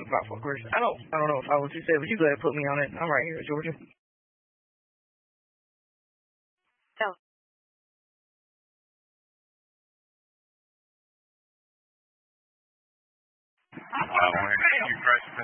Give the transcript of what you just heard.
about fuckers. I don't know if I was you said, but you go ahead and put me on it. I'm right here, Georgia. So, Thank you, Christ.